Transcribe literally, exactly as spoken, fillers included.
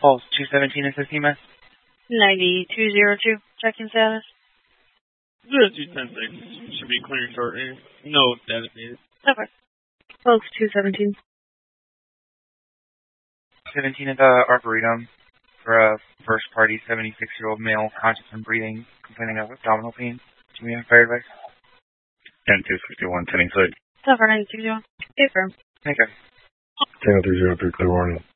Pulse two seventeen is the C M S. ninety-two oh two, check-in status. zero two ten six. Should be clearing shortly. No status needed. Okay. Pulse two seventeen. seventeen at the Arboretum for a first-party seventy-six-year-old male conscious and breathing, complaining of abdominal pain. Do we have fire advice? ten two fifty-one, tending site. Cover nine two zero. Confirm. Thank you. ten three zero three, clear warning.